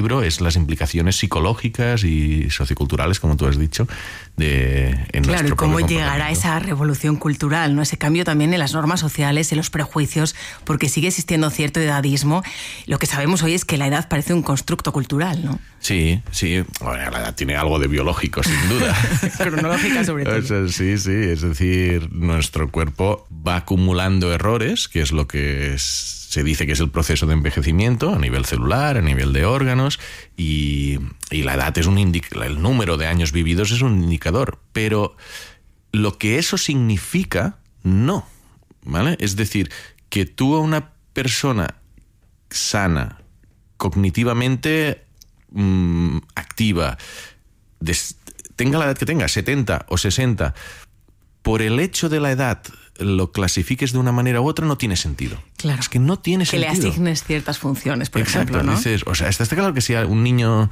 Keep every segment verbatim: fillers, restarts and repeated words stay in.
libro es las implicaciones psicológicas y socioculturales, como tú has dicho, de en Claro, nuestro y cómo propio llegará esa revolución cultural, ¿no? Ese cambio también en las normas sociales, en los prejuicios, porque sigue existiendo cierto edadismo. Lo que sabemos hoy es que la edad parece un constructo cultural, ¿no? Sí, sí. Bueno, la edad tiene algo de biológico, sin duda. Cronológica, sobre todo. O sea, sí, sí. Es decir, nuestro cuerpo va acumulando errores, que es lo que es, se dice que es el proceso de envejecimiento a nivel celular, a nivel de órganos, y, y la edad es un indicador, el número de años vividos es un indicador, pero lo que eso significa, no, ¿vale? Es decir, que tú a una persona sana, cognitivamente mmm, activa, des, tenga la edad que tenga, setenta o sesenta, por el hecho de la edad lo clasifiques de una manera u otra, no tiene sentido. Claro. Es que no tiene que sentido. Que le asignes ciertas funciones, por Exacto, ejemplo, ¿no? Dices, o sea, está, está claro que si un niño...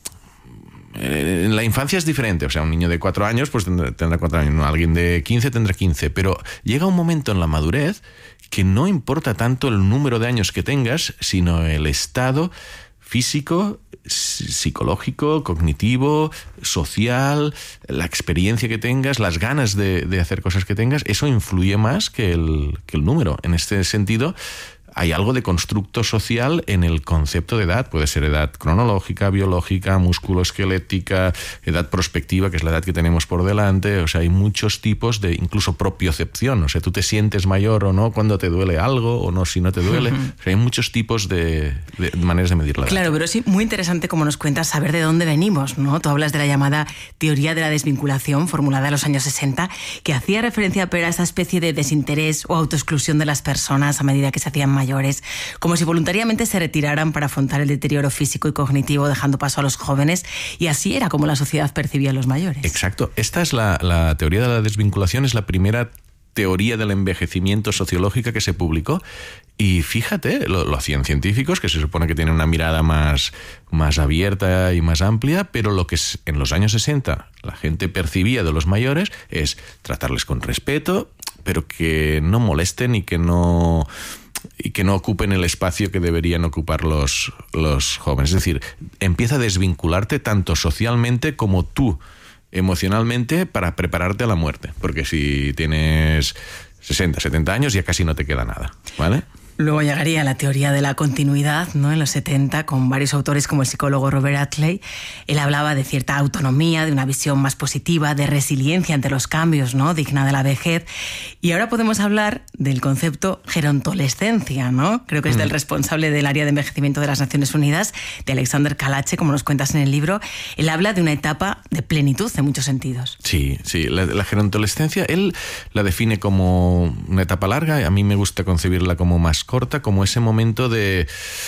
En la infancia es diferente, o sea, un niño de cuatro años pues tendrá, tendrá cuatro años, ¿no? Alguien de quince tendrá quince, pero llega un momento en la madurez que no importa tanto el número de años que tengas, sino el estado físico, psicológico, cognitivo, social, la experiencia que tengas, las ganas de, de hacer cosas que tengas, eso influye más que el, que el número. En este sentido, hay algo de constructo social en el concepto de edad. Puede ser edad cronológica, biológica, musculoesquelética, edad prospectiva, que es la edad que tenemos por delante. O sea, hay muchos tipos de incluso propiocepción. O sea, tú te sientes mayor o no cuando te duele algo o no si no te duele. Uh-huh. O sea, hay muchos tipos de, de maneras de medir la edad. Claro, pero sí, muy interesante como nos cuentas saber de dónde venimos, ¿no? Tú hablas de la llamada teoría de la desvinculación, formulada en los años sesenta, que hacía referencia pero a esa especie de desinterés o autoexclusión de las personas a medida que se hacían mayores. mayores, como si voluntariamente se retiraran para afrontar el deterioro físico y cognitivo, dejando paso a los jóvenes, y así era como la sociedad percibía a los mayores. Exacto. Esta es la, la teoría de la desvinculación, es la primera teoría del envejecimiento sociológica que se publicó. Y fíjate, lo, lo hacían científicos, que se supone que tienen una mirada más, más abierta y más amplia, pero lo que en los años sesenta la gente percibía de los mayores es tratarles con respeto, pero que no molesten y que no... y que no ocupen el espacio que deberían ocupar los, los jóvenes. Es decir, empieza a desvincularte tanto socialmente como tú emocionalmente para prepararte a la muerte. Porque si tienes sesenta, setenta años ya casi no te queda nada, ¿vale? Luego llegaría la teoría de la continuidad, ¿no? En los setenta, con varios autores como el psicólogo Robert Atley. Él hablaba de cierta autonomía, de una visión más positiva, de resiliencia ante los cambios, ¿no? Digna de la vejez. Y ahora podemos hablar del concepto gerontolescencia, ¿no? Creo que es del responsable del área de envejecimiento de las Naciones Unidas, de Alexander Kalache, como nos cuentas en el libro. Él habla de una etapa de plenitud en muchos sentidos. Sí, sí. La, la gerontolescencia, él la define como una etapa larga. A mí me gusta concebirla como más corta, como ese momento de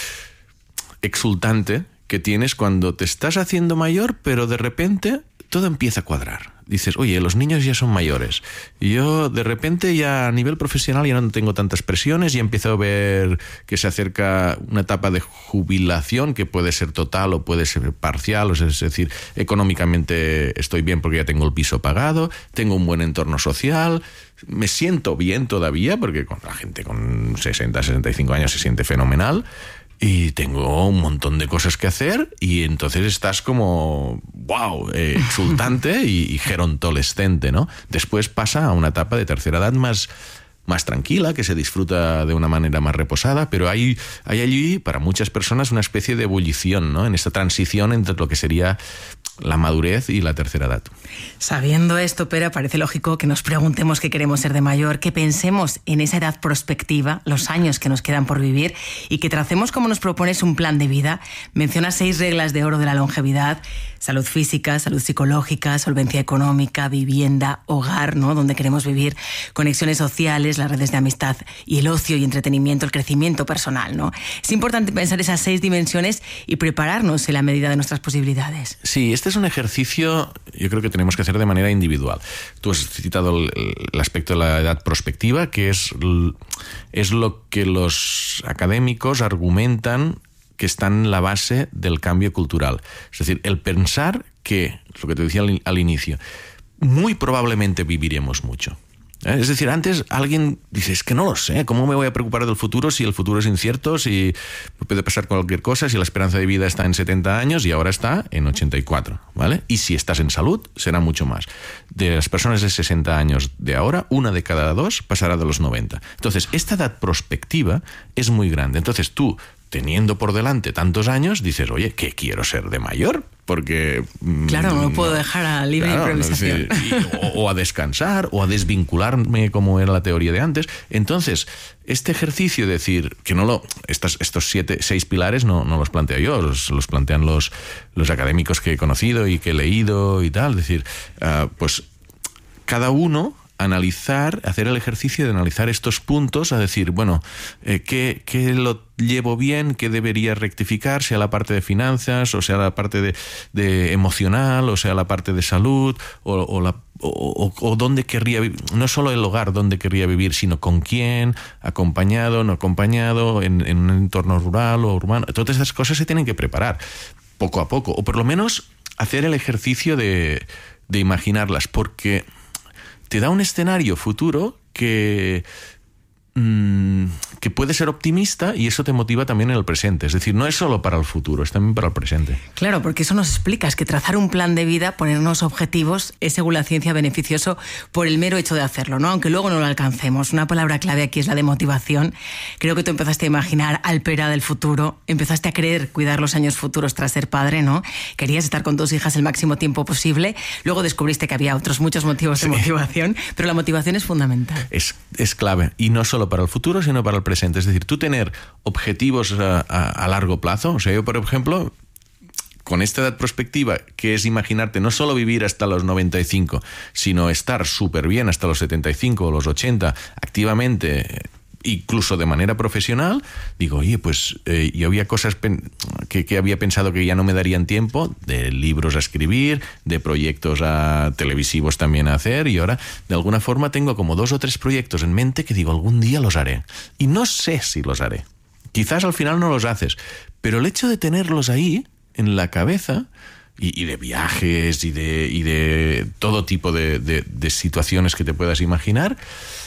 exultante que tienes cuando te estás haciendo mayor, pero de repente todo empieza a cuadrar. Dices, oye, los niños ya son mayores. Y yo de repente ya a nivel profesional ya no tengo tantas presiones y empiezo a ver que se acerca una etapa de jubilación que puede ser total o puede ser parcial. O sea, es decir, económicamente estoy bien porque ya tengo el piso pagado, tengo un buen entorno social, me siento bien todavía porque con la gente con sesenta, sesenta y cinco años se siente fenomenal. Y tengo un montón de cosas que hacer y entonces estás como, wow, eh, exultante y, y gerontolescente, ¿no? Después pasa a una etapa de tercera edad más, más tranquila, que se disfruta de una manera más reposada, pero hay, hay allí para muchas personas una especie de ebullición, ¿no? En esta transición entre lo que sería la madurez y la tercera edad. Sabiendo esto, Pere, parece lógico que nos preguntemos qué queremos ser de mayor, que pensemos en esa edad prospectiva, los años que nos quedan por vivir y que tracemos, como nos propones, un plan de vida. Menciona seis reglas de oro de la longevidad: salud física, salud psicológica, solvencia económica, vivienda, hogar, ¿no? Donde queremos vivir, conexiones sociales, las redes de amistad y el ocio y entretenimiento, el crecimiento personal, ¿no? Es importante pensar esas seis dimensiones y prepararnos en la medida de nuestras posibilidades. Sí, este es un ejercicio, yo creo que tenemos que hacer de manera individual. Tú has citado el, el aspecto de la edad prospectiva, que es, es lo que los académicos argumentan que está en la base del cambio cultural. Es decir, el pensar que, lo que te decía al, al inicio, muy probablemente viviremos mucho. ¿Eh? Es decir, antes alguien dice, es que no lo sé, ¿cómo me voy a preocupar del futuro si el futuro es incierto, si puede pasar cualquier cosa, si la esperanza de vida está en setenta años y ahora está en ochenta y cuatro, ¿vale? Y si estás en salud, será mucho más. De las personas de sesenta años de ahora, una de cada dos pasará de los noventa. Entonces, esta edad prospectiva es muy grande. Entonces, tú, teniendo por delante tantos años, dices, oye, ¿qué quiero ser de mayor? Porque... Claro, no lo puedo no, dejar a libre claro, improvisación. No sé, y, o, o a descansar, o a desvincularme como era la teoría de antes. Entonces, este ejercicio de decir, que no lo... Estas, estos siete, seis pilares no, no los planteo yo, los, los plantean los, los académicos que he conocido y que he leído y tal. Es decir, uh, pues cada uno... analizar, hacer el ejercicio de analizar estos puntos, a decir, bueno, eh, ¿qué, qué lo llevo bien, qué debería rectificar, sea la parte de finanzas, o sea la parte de, de emocional, o sea la parte de salud, o, o, la, o, o, o dónde querría vivir, no solo el hogar donde querría vivir, sino con quién, acompañado, no acompañado, en, en un entorno rural o urbano. Todas esas cosas se tienen que preparar poco a poco, o por lo menos hacer el ejercicio de, de imaginarlas, porque te da un escenario futuro que, mmm, que puede ser optimista y eso te motiva también en el presente. Es decir, no es solo para el futuro, es también para el presente. Claro, porque eso nos explica, es que trazar un plan de vida, ponernos objetivos, es según la ciencia beneficioso por el mero hecho de hacerlo, ¿no? Aunque luego no lo alcancemos. Una palabra clave aquí es la de motivación. Creo que tú empezaste a imaginar al Pera del futuro, empezaste a querer cuidar los años futuros tras ser padre, ¿no? Querías estar con tus hijas el máximo tiempo posible, luego descubriste que había otros muchos motivos de sí. motivación, pero la motivación es fundamental. Es, es clave, y no solo para el futuro, sino para el presente. Es decir, tú tener objetivos a, a, a largo plazo. O sea, yo, por ejemplo, con esta edad prospectiva, que es imaginarte no solo vivir hasta los noventa y cinco, sino estar súper bien hasta los setenta y cinco o los ochenta, activamente, incluso de manera profesional, digo, oye, pues eh, yo había cosas pen- que, que había pensado que ya no me darían tiempo, de libros a escribir, de proyectos a televisivos también a hacer, y ahora de alguna forma tengo como dos o tres proyectos en mente que digo, algún día los haré. Y no sé si los haré. Quizás al final no los haces, pero el hecho de tenerlos ahí, en la cabeza, y, y de viajes y de, y de todo tipo de, de, de situaciones que te puedas imaginar,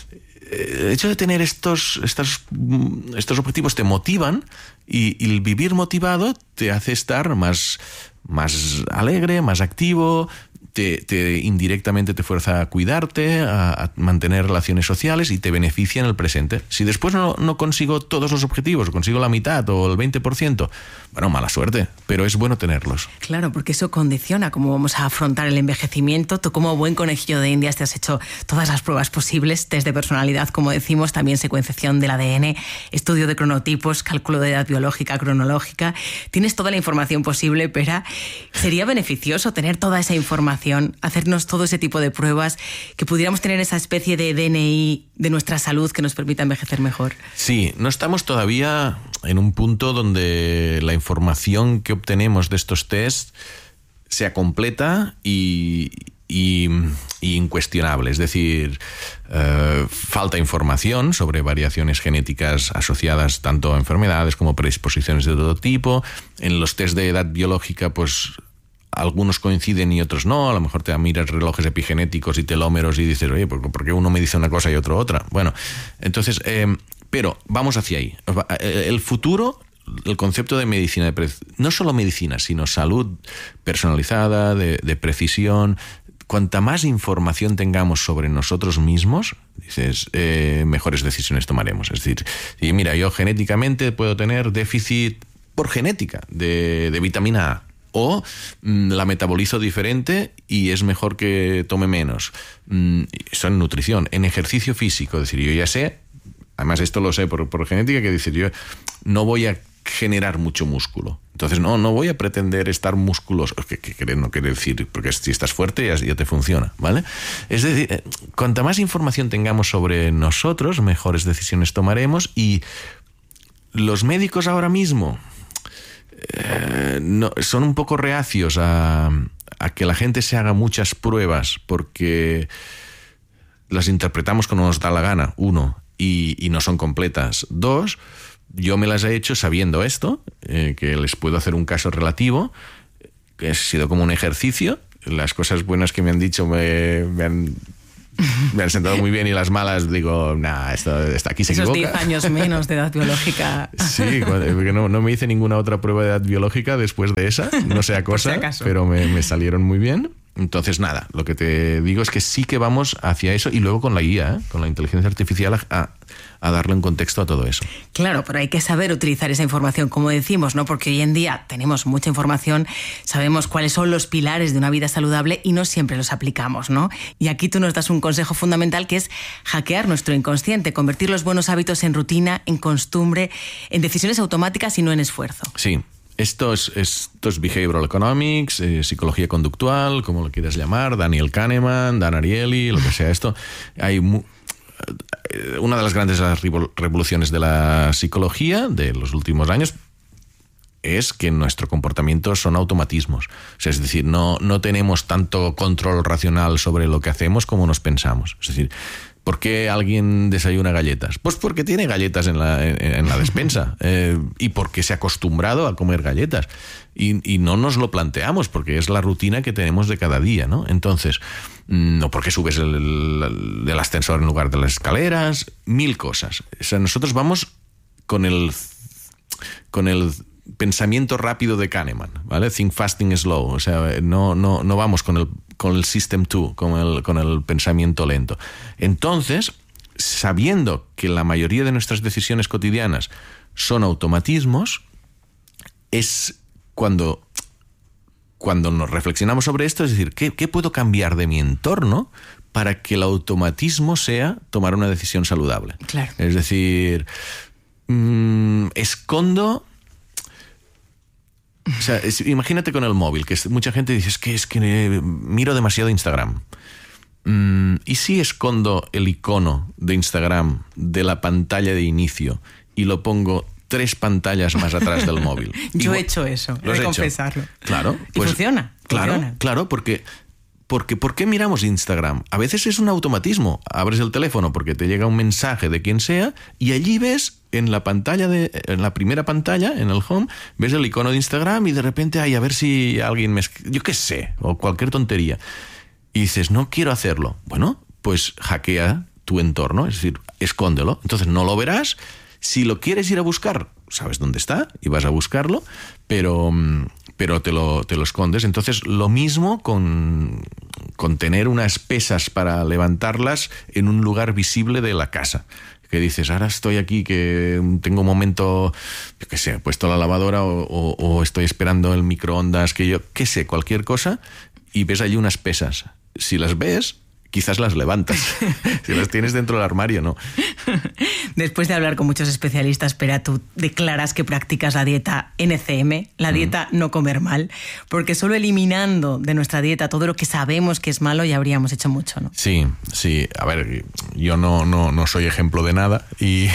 el hecho de tener estos, estos, estos objetivos te motivan y, y el vivir motivado te hace estar más, más alegre, más activo, te, te indirectamente te fuerza a cuidarte, a, a mantener relaciones sociales y te beneficia en el presente. Si después no, no consigo todos los objetivos, o consigo la mitad o el veinte por ciento, bueno, mala suerte, pero es bueno tenerlos. Claro, porque eso condiciona cómo vamos a afrontar el envejecimiento. Tú, como buen conejillo de Indias, te has hecho todas las pruebas posibles, test de personalidad, como decimos, también secuenciación del A D N, estudio de cronotipos, cálculo de edad biológica, cronológica. Tienes toda la información posible, pero sería beneficioso tener toda esa información, hacernos todo ese tipo de pruebas, que pudiéramos tener esa especie de D N I de nuestra salud que nos permita envejecer mejor. Sí, no estamos todavía en un punto donde la información que obtenemos de estos test sea completa y, y, y incuestionable. Es decir, eh, falta información sobre variaciones genéticas asociadas tanto a enfermedades como predisposiciones de todo tipo. En los test de edad biológica, pues algunos coinciden y otros no. A lo mejor te miras relojes epigenéticos y telómeros y dices, oye, ¿por qué uno me dice una cosa y otro otra? Bueno, entonces, eh, pero vamos hacia ahí. El futuro, el concepto de medicina, de pre- no solo medicina, sino salud personalizada, de, de precisión. Cuanta más información tengamos sobre nosotros mismos, dices, eh, mejores decisiones tomaremos. Es decir, y mira, yo genéticamente puedo tener déficit por genética de, de vitamina A. O mmm, la metabolizo diferente y es mejor que tome menos. Mm, eso en nutrición. En ejercicio físico, es decir, yo ya sé, además esto lo sé por, por genética, que decir, yo no voy a generar mucho músculo. Entonces no, no voy a pretender estar musculoso, que, que, que no quiere decir, porque si estás fuerte ya, ya te funciona, ¿vale? Es decir, cuanta más información tengamos sobre nosotros, mejores decisiones tomaremos. Y los médicos ahora mismo Eh, no, son un poco reacios a, a que la gente se haga muchas pruebas porque las interpretamos como nos da la gana, uno, y, y no son completas. Dos, yo me las he hecho sabiendo esto, eh, que les puedo hacer un caso relativo, que ha sido como un ejercicio. Las cosas buenas que me han dicho me, me han me han sentado muy bien y las malas digo, nah, esto, esto aquí se Esos equivoca. diez años menos de edad biológica. Sí, porque no, no me hice ninguna otra prueba de edad biológica después de esa, no sea cosa, si pero me, me salieron muy bien. Entonces, nada, lo que te digo es que sí que vamos hacia eso y luego con la I A, ¿eh? Con la inteligencia artificial a, a darle un contexto a todo eso. Claro, pero hay que saber utilizar esa información, como decimos, ¿no? Porque hoy en día tenemos mucha información, sabemos cuáles son los pilares de una vida saludable y no siempre los aplicamos, ¿no? Y aquí tú nos das un consejo fundamental que es hackear nuestro inconsciente, convertir los buenos hábitos en rutina, en costumbre, en decisiones automáticas y no en esfuerzo. Sí. Esto es, esto es Behavioral Economics, eh, psicología conductual, como lo quieras llamar, Daniel Kahneman, Dan Ariely, lo que sea esto. Hay mu- una de las grandes revoluciones de la psicología de los últimos años es que nuestro comportamiento son automatismos. O sea, es decir, no, no tenemos tanto control racional sobre lo que hacemos como nos pensamos. Es decir, ¿por qué alguien desayuna galletas? Pues porque tiene galletas en la, en, en la despensa eh, y porque se ha acostumbrado a comer galletas y, y no nos lo planteamos porque es la rutina que tenemos de cada día, ¿no? Entonces, no porque subes el, el, el ascensor en lugar de las escaleras, mil cosas. O sea, nosotros vamos con el con el pensamiento rápido de Kahneman, ¿vale? Think fast, think slow. O sea, no, no, no vamos con el con el System dos, con el, con el pensamiento lento. Entonces, sabiendo que la mayoría de nuestras decisiones cotidianas son automatismos, es cuando, cuando nos reflexionamos sobre esto, es decir, ¿qué, qué puedo cambiar de mi entorno para que el automatismo sea tomar una decisión saludable? Claro. Es decir, mmm, escondo... O sea, es, imagínate con el móvil, que es, mucha gente dice, es que, es que eh, miro demasiado Instagram. Mm, ¿Y si escondo el icono de Instagram de la pantalla de inicio y lo pongo tres pantallas más atrás del móvil? Yo Igual, he hecho eso, he de confesarlo. Claro. Pues, y funciona. Claro, funciona. claro, porque... Porque, ¿por qué miramos Instagram? A veces es un automatismo. Abres el teléfono porque te llega un mensaje de quien sea y allí ves en la pantalla de, en la primera pantalla, en el home, ves el icono de Instagram y de repente, ay, a ver si alguien me... Yo qué sé, o cualquier tontería. Y dices, no quiero hacerlo. Bueno, pues hackea tu entorno, es decir, escóndelo. Entonces no lo verás. Si lo quieres ir a buscar, sabes dónde está y vas a buscarlo, pero... pero te lo, te lo escondes. Entonces, lo mismo con, con tener unas pesas para levantarlas en un lugar visible de la casa. Que dices, ahora estoy aquí, que tengo un momento, yo qué sé, he puesto la lavadora o, o, o estoy esperando el microondas, que yo, qué sé, cualquier cosa, y ves allí unas pesas. Si las ves, quizás las levantas. Si las tienes dentro del armario, no. Después de hablar con muchos especialistas, Pere, tú declaras que practicas la dieta N C M, la dieta mm. no comer mal, porque solo eliminando de nuestra dieta todo lo que sabemos que es malo ya habríamos hecho mucho, ¿no? Sí, sí. A ver, yo no, no, no soy ejemplo de nada y,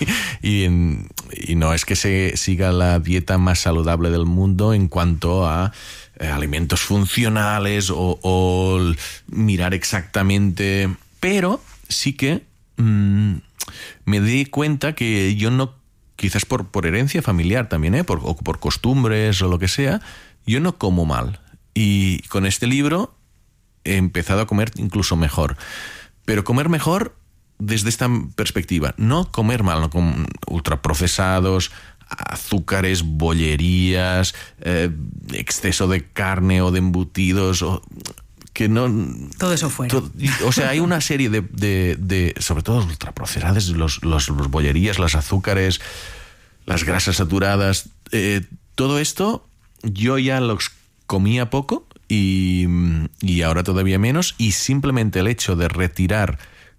y, en, y no es que se siga la dieta más saludable del mundo en cuanto a eh, alimentos funcionales o, o mirar exactamente, pero sí que mmm, me di cuenta que yo no, quizás por, por herencia familiar también, ¿eh? por, o por costumbres o lo que sea, yo no como mal. Y con este libro he empezado a comer incluso mejor. Pero comer mejor desde esta perspectiva. No comer mal, no con ultraprocesados, azúcares, bollerías, eh, exceso de carne o de embutidos... O, que no... Todo eso fuera. To, o sea, hay una serie de... de, de sobre todo los ultraprocesados, los, los, los bollerías, los azúcares, las grasas saturadas... Eh, todo esto yo ya los comía poco y, y ahora todavía menos, y simplemente el hecho de retirar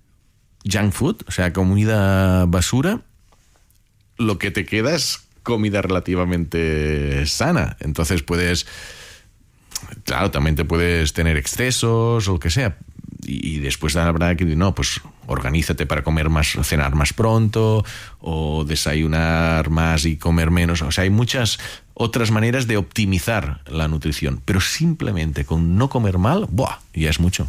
junk food, o sea, comida basura, lo que te queda es comida relativamente sana. Entonces puedes... Claro, también te puedes tener excesos o lo que sea. Y después la verdad que no, pues organízate para comer más, cenar más pronto o desayunar más y comer menos. O sea, hay muchas, otras maneras de optimizar la nutrición, pero simplemente con no comer mal, ¡buah!, ya es mucho.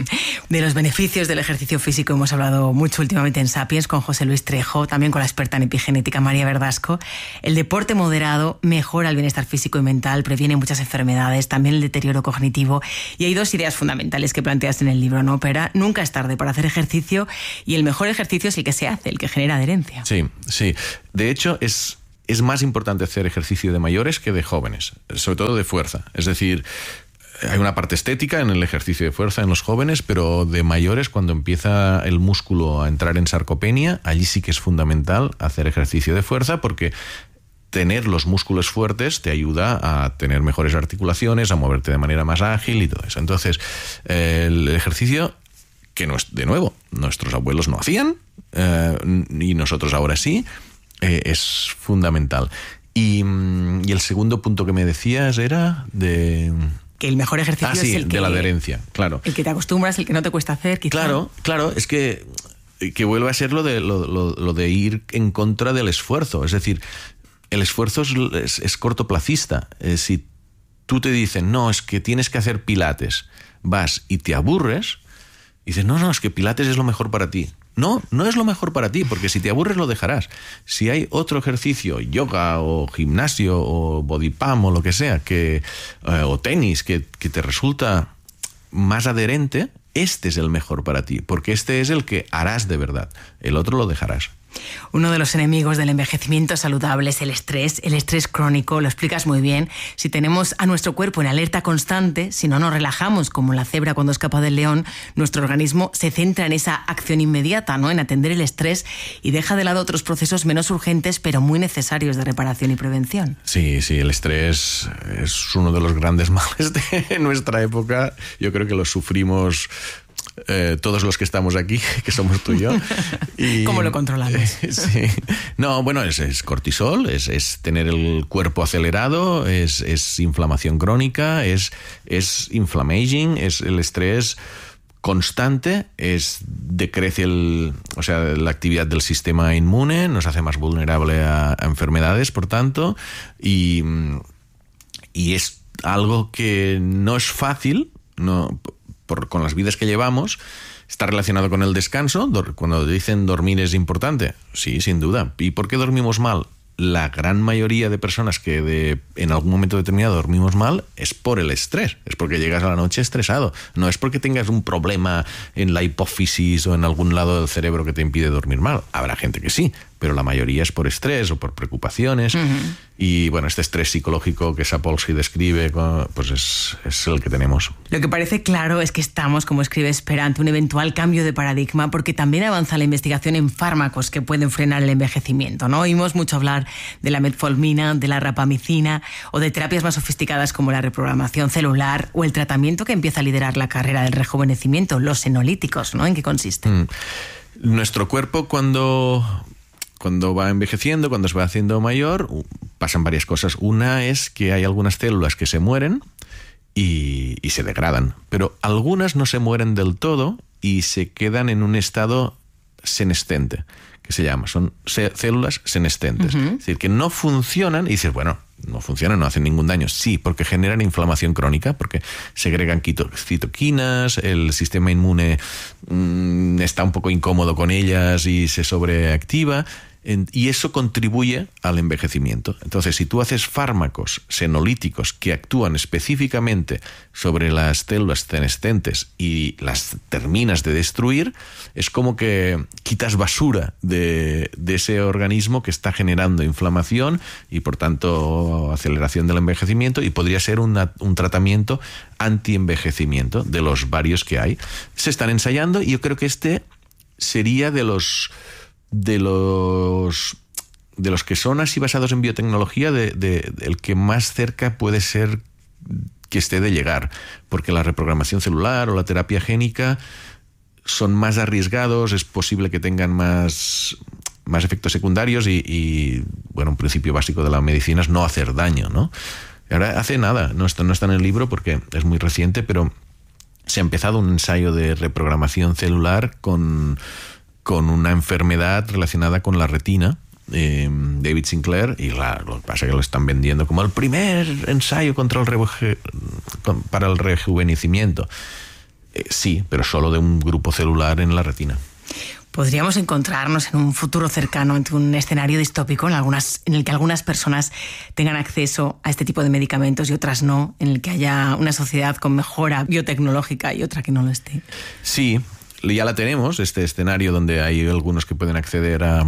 De los beneficios del ejercicio físico hemos hablado mucho últimamente en Sapiens con José Luis Trejo, también con la experta en epigenética María Verdasco. El deporte moderado mejora el bienestar físico y mental, previene muchas enfermedades, también el deterioro cognitivo. Y hay dos ideas fundamentales que planteas en el libro, ¿no, Pera? Nunca es tarde para hacer ejercicio y el mejor ejercicio es el que se hace, el que genera adherencia. Sí, sí. De hecho, es... Es más importante hacer ejercicio de mayores que de jóvenes, sobre todo de fuerza. Es decir, hay una parte estética en el ejercicio de fuerza en los jóvenes, pero de mayores, cuando empieza el músculo a entrar en sarcopenia, allí sí que es fundamental hacer ejercicio de fuerza, porque tener los músculos fuertes te ayuda a tener mejores articulaciones, a moverte de manera más ágil y todo eso. Entonces, el ejercicio, que no es, de nuevo, nuestros abuelos no hacían, eh, y nosotros ahora sí, Eh, es fundamental. Y, y el segundo punto que me decías era de... Que el mejor ejercicio ah, sí, es el que... de la adherencia, claro. El que te acostumbras, el que no te cuesta hacer, quizá. Claro, claro, es que, que vuelve a ser lo de, lo, lo, lo de ir en contra del esfuerzo. Es decir, el esfuerzo es, es, es cortoplacista. Eh, si tú te dicen, no, es que tienes que hacer pilates, vas y te aburres, y dices, no, no, es que pilates es lo mejor para ti. No, no es lo mejor para ti, porque si te aburres lo dejarás. Si hay otro ejercicio, yoga o gimnasio o body pump o lo que sea, que, eh, o tenis, que, que te resulta más adherente, este es el mejor para ti, porque este es el que harás de verdad. El otro lo dejarás. Uno de los enemigos del envejecimiento saludable es el estrés, el estrés crónico, lo explicas muy bien. Si tenemos a nuestro cuerpo en alerta constante, si no nos relajamos como la cebra cuando escapa del león, nuestro organismo se centra en esa acción inmediata, ¿no?, en atender el estrés y deja de lado otros procesos menos urgentes pero muy necesarios de reparación y prevención. Sí, sí, el estrés es uno de los grandes males de nuestra época. Yo creo que lo sufrimos Eh, todos los que estamos aquí, que somos tú y yo. Y, ¿cómo lo controlamos? Eh, sí. No, bueno, es, es cortisol, es, es tener el cuerpo acelerado, es, es inflamación crónica, es, es inflammaging, es el estrés constante, es decrece el, o sea, la actividad del sistema inmune, nos hace más vulnerable a, a enfermedades, por tanto, y, y es algo que no es fácil, no... Por, con las vidas que llevamos, está relacionado con el descanso. Cuando dicen dormir es importante, sí, sin duda. ¿Y por qué dormimos mal? La gran mayoría de personas que de, en algún momento determinado dormimos mal es por el estrés, es porque llegas a la noche estresado. No es porque tengas un problema en la hipófisis o en algún lado del cerebro que te impide dormir mal. Habrá gente que sí, pero la mayoría es por estrés o por preocupaciones. Uh-huh. Y bueno, este estrés psicológico que Sapolsky describe, pues es, es el que tenemos. Lo que parece claro es que estamos, como escribe Pera, ante un eventual cambio de paradigma, porque también avanza la investigación en fármacos que pueden frenar el envejecimiento, ¿no? Oímos mucho hablar de la metformina, de la rapamicina o de terapias más sofisticadas como la reprogramación celular o el tratamiento que empieza a liderar la carrera del rejuvenecimiento, los senolíticos, ¿no? ¿En qué consiste? Mm. Nuestro cuerpo, cuando... Cuando va envejeciendo, cuando se va haciendo mayor, pasan varias cosas. Una es que hay algunas células que se mueren y, y se degradan, pero algunas no se mueren del todo y se quedan en un estado senescente, que se llama, son células senescentes. Uh-huh. Es decir, que no funcionan y dices, bueno, no funcionan, no hacen ningún daño. Sí, porque generan inflamación crónica, porque segregan citoquinas, el sistema inmune mmm, está un poco incómodo con ellas y se sobreactiva. Y eso contribuye al envejecimiento. Entonces, si tú haces fármacos senolíticos que actúan específicamente sobre las células senescentes y las terminas de destruir, es como que quitas basura de, de ese organismo que está generando inflamación y, por tanto, aceleración del envejecimiento, y podría ser una, un tratamiento anti-envejecimiento de los varios que hay. Se están ensayando y yo creo que este sería de los... de los de los que son así basados en biotecnología, de, de, de el que más cerca puede ser que esté de llegar, porque la reprogramación celular o la terapia génica son más arriesgados, es posible que tengan más, más efectos secundarios y, y, bueno, un principio básico de la medicina es no hacer daño, ¿no? Ahora hace nada, no está, no está en el libro porque es muy reciente, pero se ha empezado un ensayo de reprogramación celular con... con una enfermedad relacionada con la retina, eh, David Sinclair, y claro, lo que pasa es que lo están vendiendo como el primer ensayo contra el reju- para el rejuvenecimiento. Eh, sí, pero solo de un grupo celular en la retina. ¿Podríamos encontrarnos en un futuro cercano ante un escenario distópico en, algunas, en el que algunas personas tengan acceso a este tipo de medicamentos y otras no, en el que haya una sociedad con mejora biotecnológica y otra que no lo esté? Sí, ya la tenemos, este escenario donde hay algunos que pueden acceder a,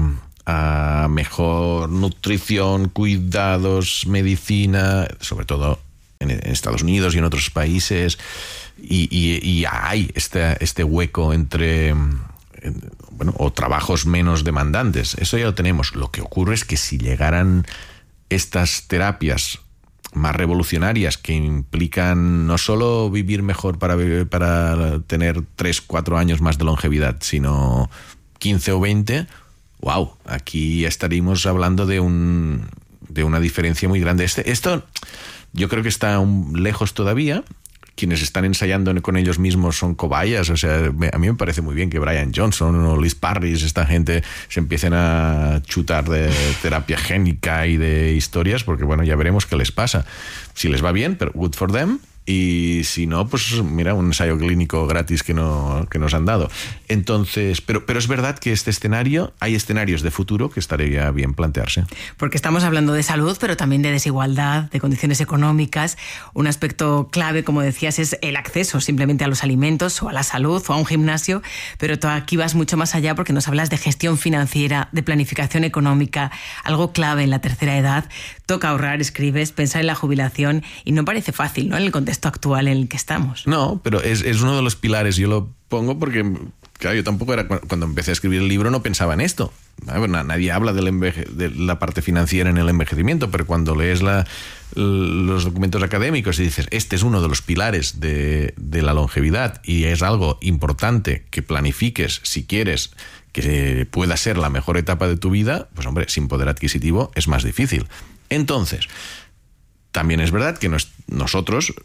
a mejor nutrición, cuidados, medicina, sobre todo en Estados Unidos y en otros países, y, y, y hay este, este hueco entre... bueno, o trabajos menos demandantes. Eso ya lo tenemos. Lo que ocurre es que si llegaran estas terapias más revolucionarias que implican no solo vivir mejor para, para tener tres, cuatro años más de longevidad, sino quince o veinte, wow, aquí estaríamos hablando de un de una diferencia muy grande. Este, esto yo creo que está un, lejos todavía. Quienes están ensayando con ellos mismos son cobayas. O sea, a mí me parece muy bien que Brian Johnson o Liz Parrish, esta gente, se empiecen a chutar de terapia génica y de historias, porque bueno, ya veremos qué les pasa. Si les va bien, pero good for them. Y si no, pues mira, un ensayo clínico gratis que, no, que nos han dado. Entonces, pero, pero es verdad que este escenario, hay escenarios de futuro que estaría bien plantearse. Porque estamos hablando de salud, pero también de desigualdad, de condiciones económicas. Un aspecto clave, como decías, es el acceso simplemente a los alimentos o a la salud o a un gimnasio, pero tú aquí vas mucho más allá porque nos hablas de gestión financiera, de planificación económica, algo clave en la tercera edad. Toca ahorrar, escribes, pensar en la jubilación, y no parece fácil, ¿no?, en el contexto actual en el que estamos. No, pero es, es uno de los pilares. Yo lo pongo porque, claro, yo tampoco era, cuando empecé a escribir el libro no pensaba en esto. Nadie habla del enveje, de la parte financiera en el envejecimiento, pero cuando lees la, los documentos académicos y dices, este es uno de los pilares de, de la longevidad y es algo importante que planifiques si quieres que pueda ser la mejor etapa de tu vida, pues hombre, sin poder adquisitivo es más difícil. Entonces, también es verdad que nos, nosotros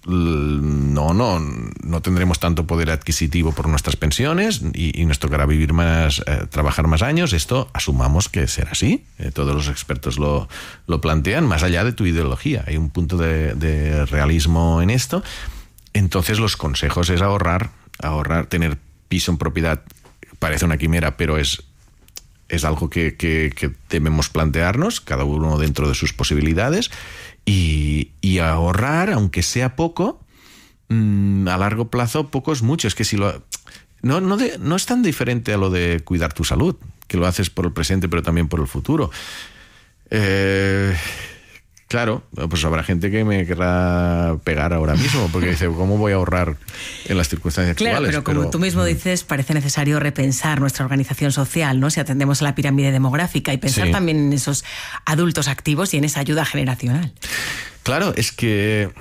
no, no, no tendremos tanto poder adquisitivo por nuestras pensiones y, y nos tocará vivir más, eh, trabajar más años. Esto asumamos que será así. Eh, todos los expertos lo, lo plantean, más allá de tu ideología. Hay un punto de, de realismo en esto. Entonces los consejos es ahorrar, ahorrar, tener piso en propiedad. Parece una quimera, pero es, es algo que, que, que debemos plantearnos, cada uno dentro de sus posibilidades. Y, y ahorrar, aunque sea poco, mmm, a largo plazo poco es mucho. Es que si lo no, no, de, no es tan diferente a lo de cuidar tu salud, que lo haces por el presente pero también por el futuro. Eh, claro, pues habrá gente que me querrá pegar ahora mismo porque dice, ¿cómo voy a ahorrar en las circunstancias claro, actuales? Pero como pero, tú mismo dices, parece necesario repensar nuestra organización social, ¿no? Si atendemos a la pirámide demográfica y pensar sí. también en esos adultos activos y en esa ayuda generacional. Claro, es que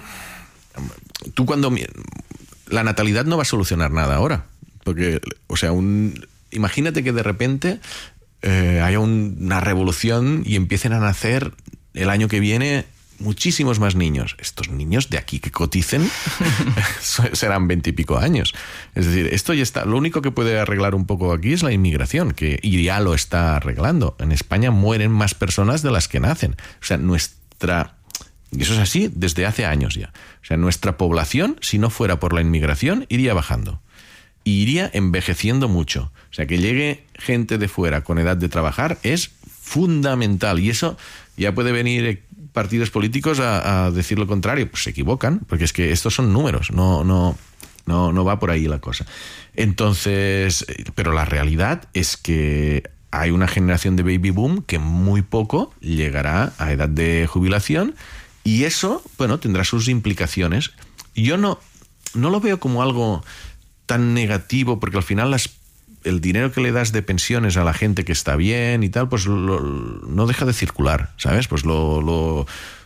tú cuando... La natalidad no va a solucionar nada ahora. Porque, o sea, un, imagínate que de repente eh, haya un, una revolución y empiecen a nacer el año que viene muchísimos más niños. Estos niños de aquí que coticen serán veintipico años. Es decir, esto ya está. Lo único que puede arreglar un poco aquí es la inmigración, que y ya lo está arreglando. En España mueren más personas de las que nacen. O sea, nuestra... Y eso es así desde hace años ya. O sea, nuestra población, si no fuera por la inmigración, iría bajando. Y iría envejeciendo mucho. O sea, que llegue gente de fuera con edad de trabajar es fundamental. Y eso ya puede venir partidos políticos a, a decir lo contrario. Pues se equivocan, porque es que estos son números. No, no, no, no va por ahí la cosa. Entonces, pero la realidad es que hay una generación de baby boom que muy poco llegará a edad de jubilación. Y eso, bueno, tendrá sus implicaciones. Yo no, no lo veo como algo tan negativo, porque al final las, el dinero que le das de pensiones a la gente que está bien y tal, pues lo, no deja de circular, ¿sabes? Pues lo, lo,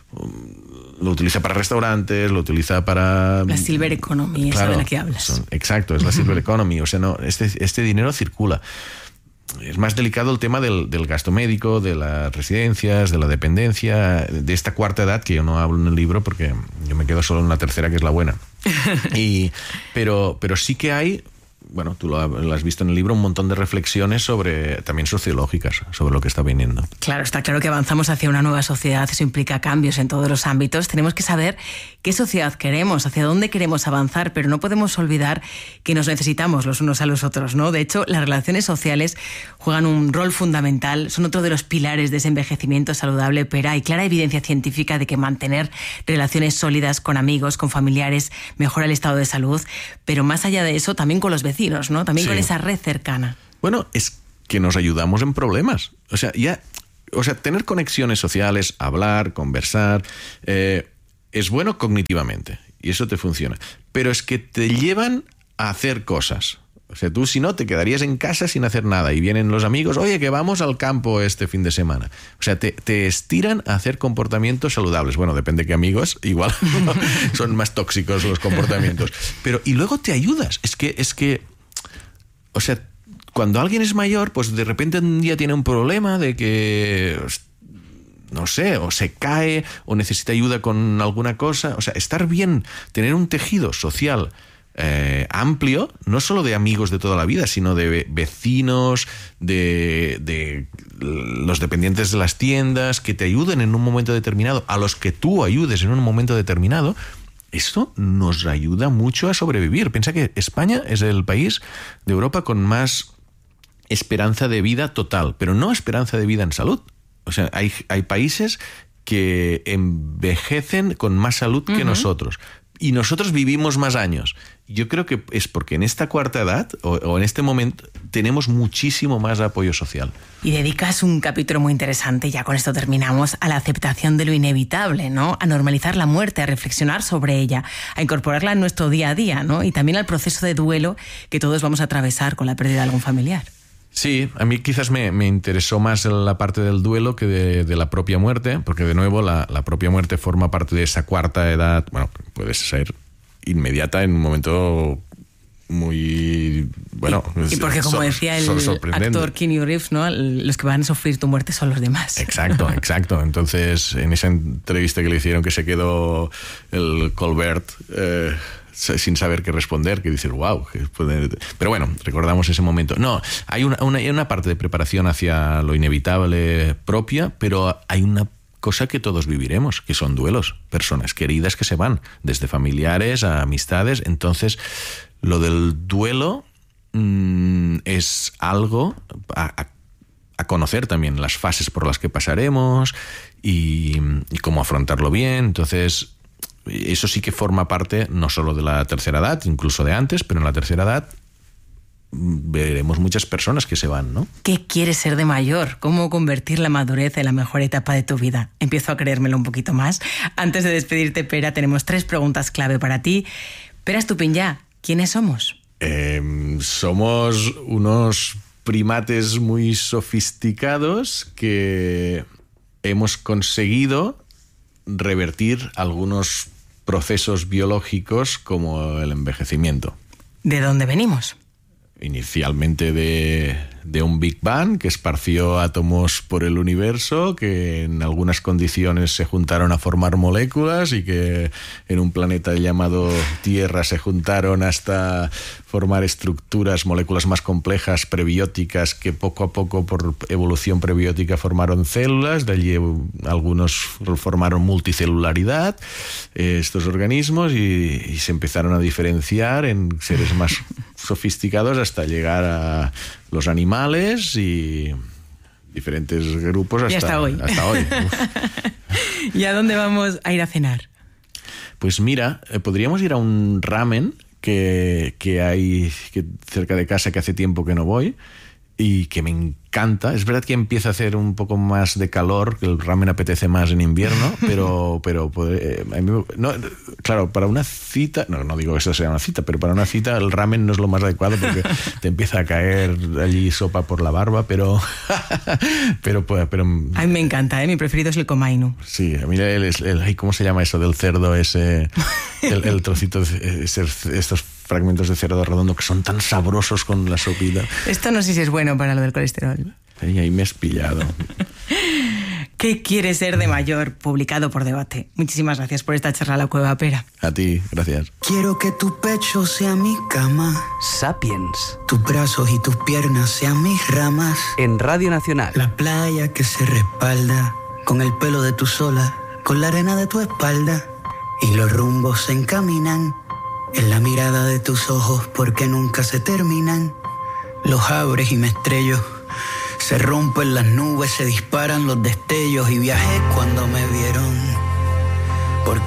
lo utiliza para restaurantes, lo utiliza para... La silver economy, claro, esa de la que hablas. Son, exacto, es la silver economy. O sea, no, este, este dinero circula. Es más delicado el tema del, del gasto médico, de las residencias, de la dependencia, de esta cuarta edad, que yo no hablo en el libro porque yo me quedo solo en la tercera, que es la buena. Y, pero, pero sí que hay, bueno, tú lo, lo has visto en el libro, un montón de reflexiones sobre, también sociológicas, sobre lo que está viniendo. Claro, está claro que avanzamos hacia una nueva sociedad, eso implica cambios en todos los ámbitos. Tenemos que saber qué sociedad queremos, hacia dónde queremos avanzar, pero no podemos olvidar que nos necesitamos los unos a los otros, ¿no? De hecho, las relaciones sociales juegan un rol fundamental, son otro de los pilares de ese envejecimiento saludable, pero hay clara evidencia científica de que mantener relaciones sólidas con amigos, con familiares, mejora el estado de salud, pero más allá de eso, también con los vecinos, ¿no? También sí. Con esa red cercana. Bueno, es que nos ayudamos en problemas. O sea, ya, o sea, tener conexiones sociales, hablar, conversar, eh, es bueno cognitivamente y eso te funciona. Pero es que te llevan a hacer cosas. O sea, tú si no, te quedarías en casa sin hacer nada y vienen los amigos, oye, que vamos al campo este fin de semana. O sea, te, te estiran a hacer comportamientos saludables. Bueno, depende de qué amigos, igual son más tóxicos los comportamientos. Pero, y luego te ayudas. Es que, es que, o sea, cuando alguien es mayor, pues de repente un día tiene un problema de que, no sé, o se cae, o necesita ayuda con alguna cosa. O sea, estar bien, tener un tejido social Eh, amplio, no solo de amigos de toda la vida, sino de vecinos, de, de los dependientes de las tiendas, que te ayuden en un momento determinado, a los que tú ayudes en un momento determinado. Esto nos ayuda mucho a sobrevivir. Piensa que España es el país de Europa con más esperanza de vida total, pero no esperanza de vida en salud. O sea, hay, hay países que envejecen con más salud que uh-huh. nosotros. Y nosotros vivimos más años. Yo creo que es porque en esta cuarta edad, o, o en este momento, tenemos muchísimo más apoyo social. Y dedicas un capítulo muy interesante, ya con esto terminamos, a la aceptación de lo inevitable, ¿no? A normalizar la muerte, a reflexionar sobre ella, a incorporarla en nuestro día a día, ¿no? Y también al proceso de duelo que todos vamos a atravesar con la pérdida de algún familiar. Sí, a mí quizás me, me interesó más la parte del duelo que de, de la propia muerte, porque de nuevo la, la propia muerte forma parte de esa cuarta edad, bueno, puede ser inmediata en un momento muy, bueno... Y, y porque como so, decía el actor Keanu Reeves, ¿no? Los que van a sufrir tu muerte son los demás. Exacto, exacto. Entonces, en esa entrevista que le hicieron, que se quedó el Colbert... Eh, sin saber qué responder, que dices, wow. Pero bueno, recordamos ese momento. No, hay una, una, hay una parte de preparación hacia lo inevitable propia, pero hay una cosa que todos viviremos, que son duelos, personas queridas que se van, desde familiares a amistades. Entonces, lo del duelo mmm, es algo a, a, a conocer también, las fases por las que pasaremos y, y cómo afrontarlo bien. Entonces, eso sí que forma parte no solo de la tercera edad, incluso de antes, pero en la tercera edad veremos muchas personas que se van, ¿no? ¿Qué quieres ser de mayor? ¿Cómo convertir la madurez en la mejor etapa de tu vida? Empiezo a creérmelo un poquito más. Antes de despedirte, Pere, tenemos tres preguntas clave para ti. Pere Estupiñán, ¿quiénes somos? Eh, somos unos primates muy sofisticados que hemos conseguido revertir algunos procesos biológicos como el envejecimiento. ¿De dónde venimos? Inicialmente de, de un Big Bang que esparció átomos por el universo, que en algunas condiciones se juntaron a formar moléculas y que en un planeta llamado Tierra se juntaron hasta formar estructuras, moléculas más complejas, prebióticas, que poco a poco por evolución prebiótica formaron células. De allí algunos formaron multicelularidad, eh, estos organismos, y, y se empezaron a diferenciar en seres más sofisticados hasta llegar a los animales y diferentes grupos hasta, y hasta hoy. Hasta hoy. ¿Y a dónde vamos a ir a cenar? Pues mira, eh, podríamos ir a un ramen que, que hay que, cerca de casa, que hace tiempo que no voy y que me encanta. Es verdad que empieza a hacer un poco más de calor, que el ramen apetece más en invierno, pero, pero eh, a mí, no, claro, para una cita, no, no digo que eso sea una cita, pero para una cita el ramen no es lo más adecuado porque te empieza a caer allí sopa por la barba, pero... pero, pero, pero a mí me encanta, ¿eh? Mi preferido es el komainu. Sí, a mí el, el, el, ¿cómo se llama eso del cerdo ese? El, el trocito, ese, estos fragmentos de cerdo redondo que son tan sabrosos con la sopita. Esto no sé si es bueno para lo del colesterol. Y ahí me has pillado. ¿Qué quiere ser de mayor? Publicado por Debate. Muchísimas gracias por esta charla a la Cueva Pera. A ti, gracias. Quiero que tu pecho sea mi cama. Sapiens. Tus brazos y tus piernas sean mis ramas. En Radio Nacional. La playa que se respalda con el pelo de tu sola, con la arena de tu espalda. Y los rumbos se encaminan en la mirada de tus ojos porque nunca se terminan. Los abres y me estrello. Se rompen las nubes, se disparan los destellos y viajé cuando me vieron.